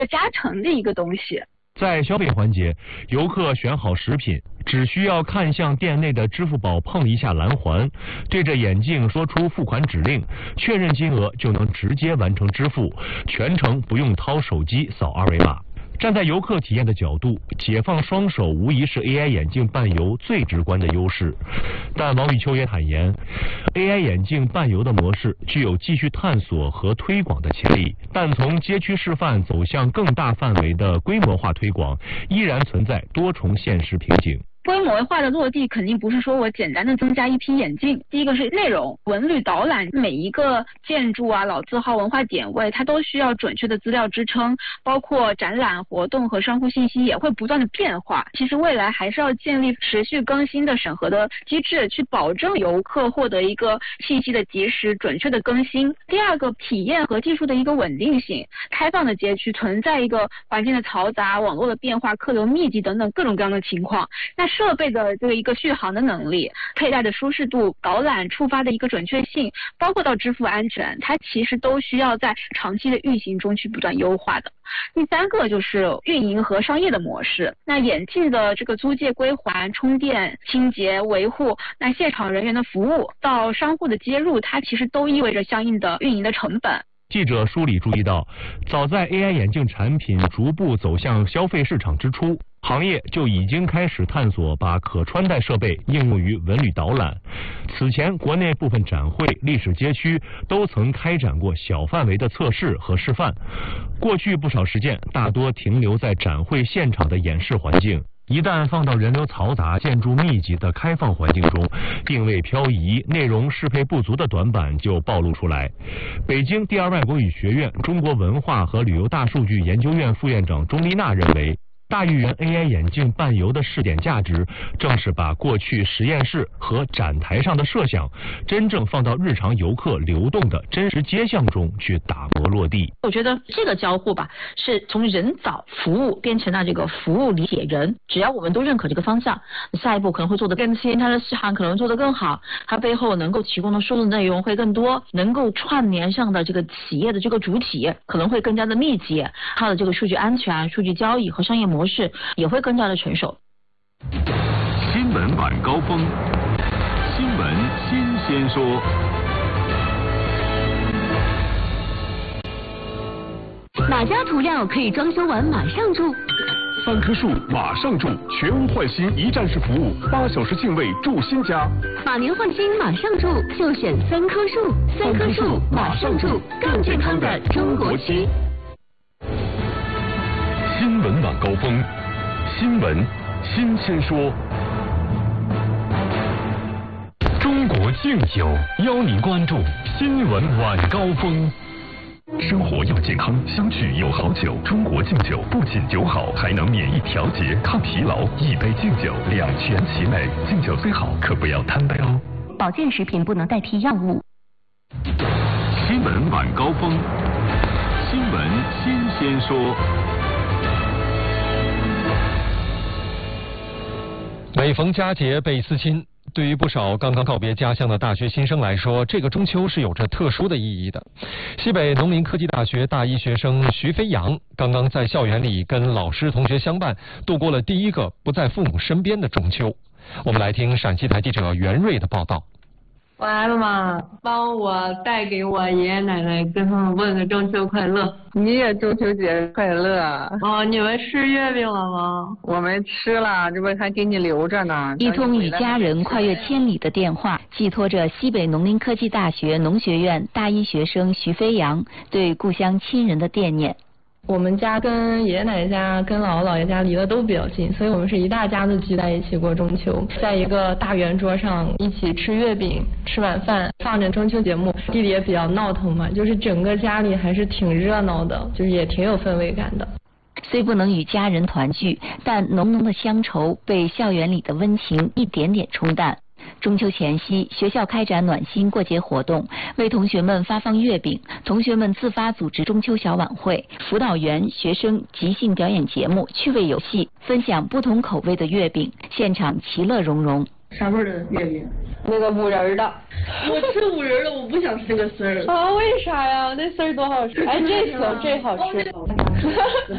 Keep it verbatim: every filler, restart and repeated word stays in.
加成的一个东西。 在消费环节，游客选好食品，只需要看向店内的支付宝碰一下蓝环，对着眼镜说出付款指令，确认金额就能直接完成支付，全程不用掏手机扫二维码。站在游客体验的角度，解放双手无疑是 A I 眼镜伴游最直观的优势。但王雨秋也坦言 ，A I 眼镜伴游的模式具有继续探索和推广的潜力，但从街区示范走向更大范围的规模化推广，依然存在多重现实瓶颈。 规模化的落地肯定不是说我简单的增加一批眼镜，第一个是内容文旅导览，每一个建筑啊、老字号、文化点位，它都需要准确的资料支撑，包括展览活动和商户信息也会不断的变化。其实未来还是要建立持续更新的审核的机制，去保证游客获得一个信息的及时准确的更新。第二个，体验和技术的一个稳定性，开放的街区存在一个环境的嘈杂、网络的变化、客流密集等等各种各样的情况，那设备的这个一个续航的能力、佩戴的舒适度、导览触发的一个准确性，包括到支付安全，它其实都需要在长期的运行中去不断优化的。第三个就是运营和商业的模式，那眼镜的这个租借归还、充电、清洁、维护，那现场人员的服务到商户的接入，它其实都意味着相应的运营的成本。 记者梳理注意到，早在 A I 眼镜产品逐步走向消费市场之初，行业就已经开始探索把可穿戴设备应用于文旅导览。此前，国内部分展会、历史街区都曾开展过小范围的测试和示范。过去不少实践大多停留在展会现场的演示环境，一旦放到人流嘈杂、建筑密集的开放环境中，定位漂移、内容适配不足的短板就暴露出来。北京第二外国语学院中国文化和旅游大数据研究院副院长钟丽娜认为，大语言 A I 眼镜伴游的试点价值，正是把过去实验室和展台上的设想，真正放到日常游客流动的真实街巷中去打磨落地。 我觉得这个交互吧，是从人找服务变成了这个服务理解人。只要我们都认可这个方向，下一步可能会做得更新，它的市场可能做得更好，它背后能够提供的输入内容会更多，能够串联上的这个企业的这个主体可能会更加的密集，它的这个数据安全、数据交易和商业模式模式也会更加的成熟。 新闻晚高峰，新闻新鲜说。 哪家涂料可以装修完马上住？ 三棵树马上住，全屋换新一站式服务，八小时净位住新家。 马年换新马上住，就选三棵树。三棵树马上住，更健康的中国区。 新闻晚高峰，新闻新鲜说。中国敬酒邀您关注新闻晚高峰。生活要健康，相聚有好酒。中国敬酒不仅酒好，还能免疫调节、抗疲劳。一杯敬酒，两全其美。敬酒最好，可不要贪杯哦。 保健食品不能代替药物。 新闻晚高峰，新闻新鲜说。 每逢佳节倍思亲，对于不少刚刚告别家乡的大学新生来说，这个中秋是有着特殊的意义的。西北农林科技大学大一学生徐飞扬刚刚在校园里跟老师同学相伴，度过了第一个不在父母身边的中秋。我们来听陕西台记者袁瑞的报道。 我来了嘛，帮我带给我爷爷奶奶，跟他们问个中秋快乐。 你也中秋节快乐。 哦，你们吃月饼了吗？ 我们吃了，这不还给你留着呢。 一通与家人跨越千里的电话，寄托着西北农林科技大学农学院大一学生徐飞扬对故乡亲人的惦念。 我们家跟爷爷奶奶家、跟姥姥姥爷家离得都比较近，所以我们是一大家子聚在一起过中秋，在一个大圆桌上一起吃月饼、吃晚饭，放着中秋节目。弟弟也比较闹腾嘛，就是整个家里还是挺热闹的，就是也挺有氛围感的。 虽不能与家人团聚，但浓浓的乡愁被校园里的温情一点点冲淡。中秋前夕，学校开展暖心过节活动，为同学们发放月饼，同学们自发组织中秋小晚会，辅导员、学生即兴表演节目、趣味游戏，分享不同口味的月饼，现场其乐融融。 啥味的月饼？ 那个五仁的。 我吃五仁的，我不想吃那个丝儿。啊，为啥呀？那丝儿多好吃！哎，这行这好吃。